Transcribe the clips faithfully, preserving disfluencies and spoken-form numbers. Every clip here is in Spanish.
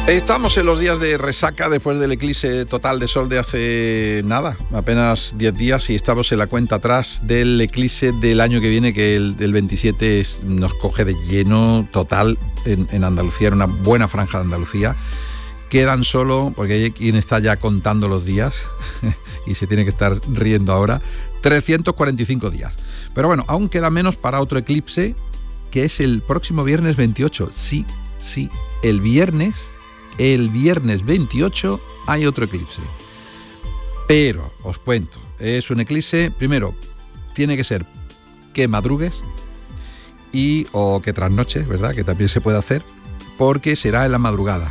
Estamos en los días de resaca después del eclipse total de sol de hace nada, apenas diez días, y estamos en la cuenta atrás del eclipse del año que viene, que el del veintisiete es, nos coge de lleno total en, en Andalucía, en una buena franja de Andalucía. Quedan solo, porque hay quien está ya contando los días y se tiene que estar riendo ahora, trescientos cuarenta y cinco días. Pero bueno, aún queda menos para otro eclipse, que es el próximo viernes veintiocho. Sí, sí, el viernes... El viernes veintiocho hay otro eclipse. Pero, os cuento, es un eclipse, primero, tiene que ser que madrugues y o que trasnoches, ¿verdad? Que también se puede hacer, porque será en la madrugada.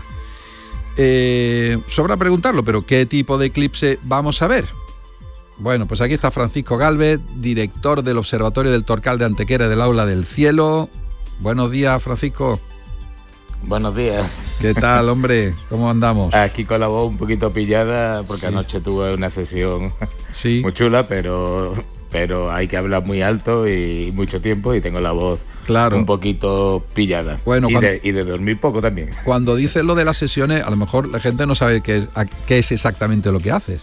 Eh, sobra preguntarlo, pero ¿qué tipo de eclipse vamos a ver? Bueno, pues aquí está Francisco Gálvez, director del Observatorio del Torcal de Antequera del Aula del Cielo. Buenos días, Francisco. Buenos días. ¿Qué tal, hombre? ¿Cómo andamos? Aquí con la voz un poquito pillada porque sí. Anoche tuve una sesión sí. muy chula, pero, pero hay que hablar muy alto y mucho tiempo y tengo la voz claro. un poquito pillada. Bueno, y, cuando, de, y de dormir poco también. Cuando dices lo de las sesiones, a lo mejor la gente no sabe qué es, qué es exactamente lo que haces.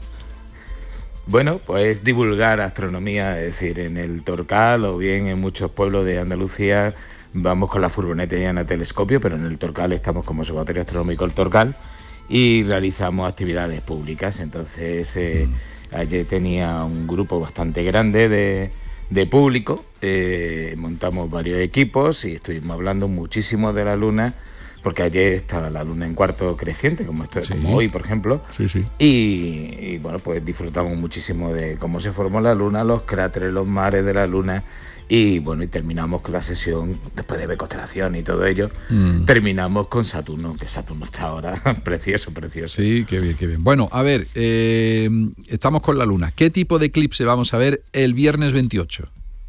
Bueno, pues divulgar astronomía, es decir, en el Torcal o bien en muchos pueblos de Andalucía. Vamos con la furgoneta llena de telescopio, pero en el Torcal estamos como Observatorio Astronómico el Torcal y realizamos actividades públicas. Entonces, eh, mm. ayer tenía un grupo bastante grande de, de público, eh, montamos varios equipos y estuvimos hablando muchísimo de la Luna, porque ayer estaba la Luna en cuarto creciente, como, esto, sí. como hoy, por ejemplo, sí, sí. Y, y bueno, pues disfrutamos muchísimo de cómo se formó la Luna, los cráteres, los mares de la Luna. Y bueno, y terminamos con la sesión, después de ver constelación y todo ello, mm. terminamos con Saturno, que Saturno está ahora precioso, precioso. Sí, qué bien, qué bien. Bueno, a ver, eh, estamos con la Luna. ¿Qué tipo de eclipse vamos a ver el viernes veintiocho?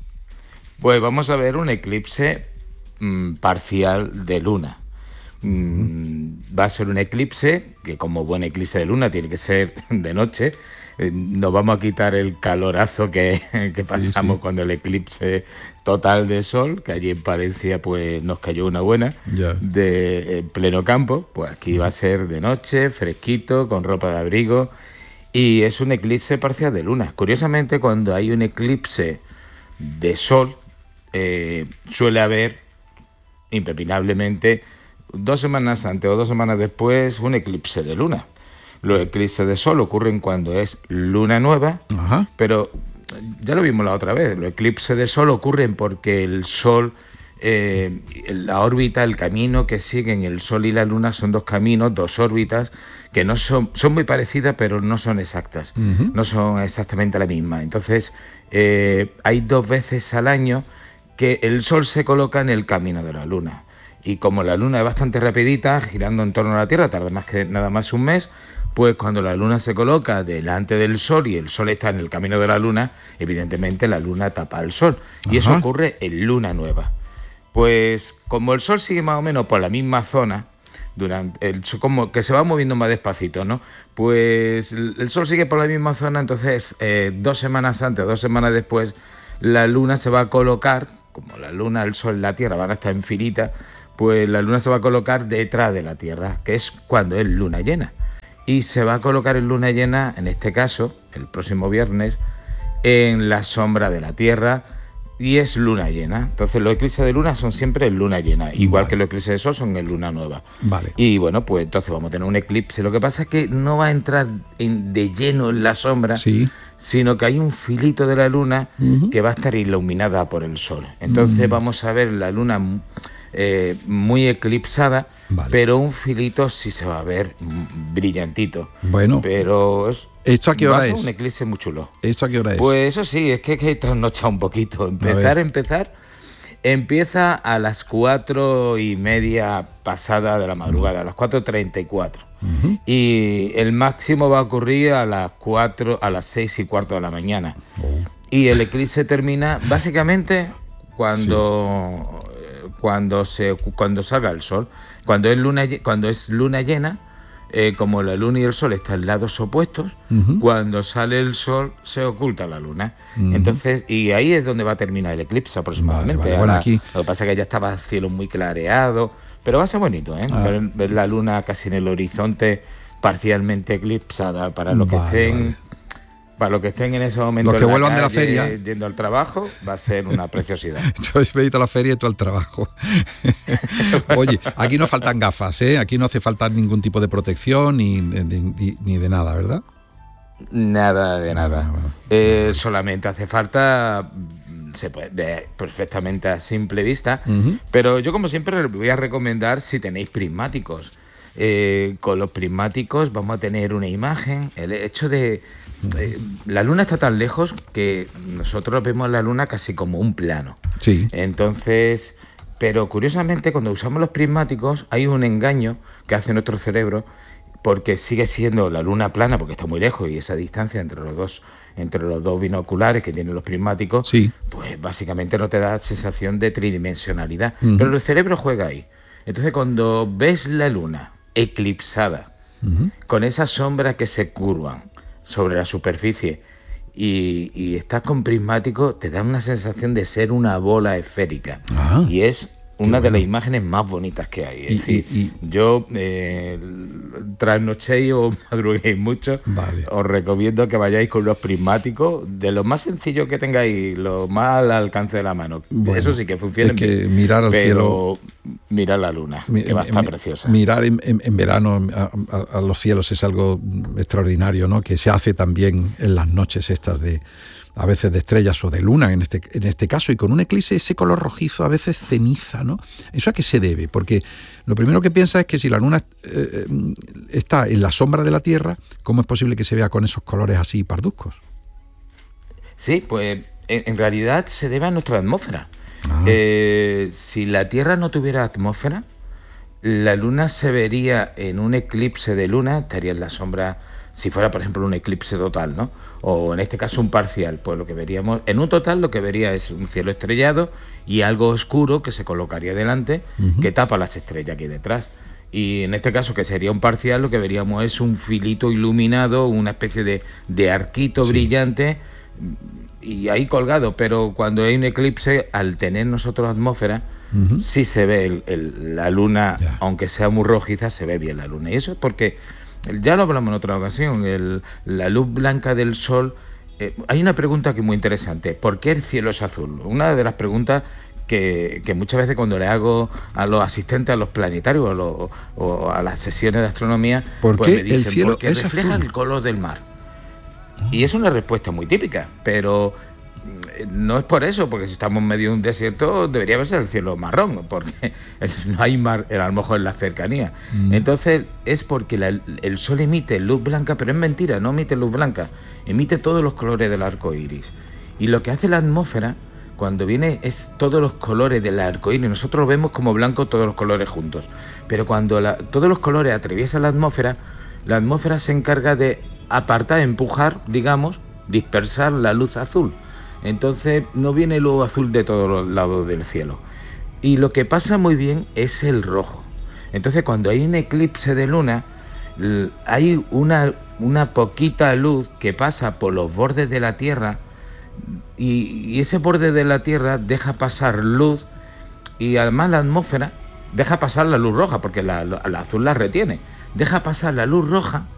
Pues vamos a ver un eclipse mmm, parcial de Luna. Mm, va a ser un eclipse que, como buen eclipse de Luna, tiene que ser de noche. Nos vamos a quitar el calorazo que, que pasamos sí, sí. cuando el eclipse total de sol, que allí en Palencia pues nos cayó una buena, yeah. de en pleno campo. Pues aquí va a ser de noche, fresquito, con ropa de abrigo, y es un eclipse parcial de luna. Curiosamente, cuando hay un eclipse de sol, eh, suele haber impepinablemente dos semanas antes o dos semanas después un eclipse de luna. Los eclipses de sol ocurren cuando es luna nueva, Ajá. pero ya lo vimos la otra vez, los eclipses de sol ocurren porque el sol, eh, la órbita, el camino que siguen el sol y la luna son dos caminos, dos órbitas, que no son, son muy parecidas, pero no son exactas, uh-huh. no son exactamente la misma. Entonces, eh, hay dos veces al año que el sol se coloca en el camino de la luna. Y como la luna es bastante rapidita, girando en torno a la Tierra, tarda más que nada más un mes, pues cuando la luna se coloca delante del sol y el sol está en el camino de la luna, evidentemente la luna tapa al sol. Y Ajá. eso ocurre en luna nueva. Pues como el sol sigue más o menos por la misma zona, durante el, como que se va moviendo más despacito, ¿no? Pues el, el sol sigue por la misma zona, entonces eh, dos semanas antes o dos semanas después, la luna se va a colocar, como la luna, el sol y la Tierra van a estar en filita, pues la luna se va a colocar detrás de la Tierra, que es cuando es luna llena. Y se va a colocar en luna llena, en este caso, el próximo viernes, en la sombra de la Tierra, y es luna llena. Entonces los eclipses de luna son siempre en luna llena, igual vale. que los eclipses de sol son en luna nueva. Vale. Y bueno, pues entonces vamos a tener un eclipse. Lo que pasa es que no va a entrar en, de lleno en la sombra, sí. sino que hay un filito de la luna uh-huh. que va a estar iluminada por el sol. Entonces uh-huh. vamos a ver la luna eh, muy eclipsada, vale. pero un filito sí se va a ver brillantito. Bueno. Pero es, ¿esto a qué hora va a ser es? un eclipse muy chulo. ¿Esto a qué hora es? Pues eso sí, es que hay que trasnochar un poquito. Empezar, empezar. Empieza a las cuatro y media pasada de la madrugada, uh-huh. a las cuatro treinta y cuatro. Uh-huh. Y el máximo va a ocurrir a las cuatro, a las seis y cuarto de la mañana. Uh-huh. Y el eclipse termina básicamente cuando, sí. cuando se cuando salga el sol. Cuando es luna, cuando es luna llena, eh, como la luna y el sol están en lados opuestos, uh-huh. cuando sale el sol se oculta la luna. Uh-huh. Entonces, y ahí es donde va a terminar el eclipse aproximadamente. Vale, vale. Bueno, Ahora, aquí... Lo que pasa es que ya estaba el cielo muy clareado, Pero va a ser bonito, ¿eh? Ah. Ver, ver la luna casi en el horizonte, parcialmente eclipsada, para los que Vale, estén... vale. Para los que estén en ese momento Los que en la vuelvan de la calle, feria. yendo al trabajo, va a ser una preciosidad. Yo he ido a la feria y tú al trabajo. Oye, aquí no faltan gafas, ¿eh? Aquí no hace falta ningún tipo de protección ni, ni, ni de nada, ¿verdad? Nada de nada. Ah, bueno. Eh, solamente hace falta, se puede ver perfectamente a simple vista, Uh-huh. pero yo como siempre les voy a recomendar si tenéis prismáticos. Eh, con los prismáticos vamos a tener una imagen, el hecho de... Eh, la luna está tan lejos que nosotros vemos la luna casi como un plano. Sí. Entonces, pero curiosamente cuando usamos los prismáticos hay un engaño que hace nuestro cerebro, porque sigue siendo la luna plana porque está muy lejos y esa distancia entre los dos entre los dos binoculares que tienen los prismáticos, Sí. pues básicamente no te da sensación de tridimensionalidad. Uh-huh. Pero el cerebro juega ahí. Entonces cuando ves la luna eclipsada, Uh-huh. con esas sombras que se curvan sobre la superficie y, y estás con prismático, te da una sensación de ser una bola esférica. Ah, y es una de bueno. las imágenes más bonitas que hay. Es Y- decir, y- y- yo eh, trasnochéis o madruguéis mucho, Vale. os recomiendo que vayáis con los prismáticos, de lo más sencillo que tengáis, lo más al alcance de la mano. Bueno, Eso sí que funciona es que bien, mirar al pero mirar la luna, Mi- que va a mi- estar mi- preciosa. Mirar en, en- en verano a, a- a los cielos es algo extraordinario, ¿no? Que se hace también en las noches estas de a veces de estrellas o de luna en este en este caso, y con un eclipse ese color rojizo, a veces ceniza, ¿no? ¿Eso a qué se debe? Porque lo primero que piensa es que si la luna eh, eh, está en la sombra de la Tierra, ¿cómo es posible que se vea con esos colores así parduzcos? Sí, pues en, en realidad se debe a nuestra atmósfera. Ah. Eh, si la Tierra no tuviera atmósfera, la luna se vería en un eclipse de luna, estaría en la sombra, si fuera por ejemplo un eclipse total, ¿no? O en este caso un parcial, pues lo que veríamos, en un total lo que vería es un cielo estrellado y algo oscuro que se colocaría delante, Ujú. que tapa las estrellas que hay detrás. Y en este caso, que sería un parcial, lo que veríamos es un filito iluminado, una especie de, de arquito Sí. brillante, y ahí colgado. Pero cuando hay un eclipse, al tener nosotros atmósfera, Ujú. sí se ve el- el- la luna, Ya. aunque sea muy rojiza, se ve bien la luna. Y eso es porque, ya lo hablamos en otra ocasión, el- la luz blanca del sol. Eh, hay una pregunta que es muy interesante: ¿por qué el cielo es azul? Una de las preguntas que, que muchas veces cuando le hago a los asistentes a los planetarios o, lo- o a las sesiones de astronomía, ¿Por pues qué me dicen, el cielo porque es refleja azul? el color del mar. Y es una respuesta muy típica, pero mm, no es por eso, porque si estamos en medio de un desierto debería ser el cielo marrón, porque no hay mar, a lo mejor en la cercanía. Mm. Entonces es porque la- el sol emite luz blanca, pero es mentira, no emite luz blanca, emite todos los colores del arco iris. Y lo que hace la atmósfera cuando viene es todos los colores del arco iris. Nosotros lo vemos como blanco, todos los colores juntos, pero cuando la- todos los colores atraviesan la atmósfera, la atmósfera se encarga de apartar, empujar, digamos, dispersar la luz azul. Entonces no viene luz azul de todos los lados del cielo. Y lo que pasa muy bien es el rojo. Entonces cuando hay un eclipse de luna, l- hay una, una poquita luz que pasa por los bordes de la Tierra, y, y ese borde de la Tierra deja pasar luz, y además la atmósfera deja pasar la luz roja, porque la, la azul la retiene. Deja pasar la luz roja